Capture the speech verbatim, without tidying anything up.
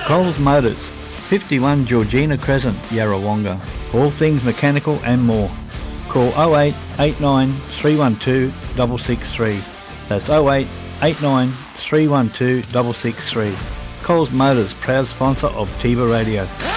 Coles Motors, fifty-one Georgina Crescent, Yarrawonga. All things mechanical and more. Call oh eight eight nine three one two six six three. That's oh eight eight nine three one two six six three. Coles Motors, proud sponsor of Tiva Radio.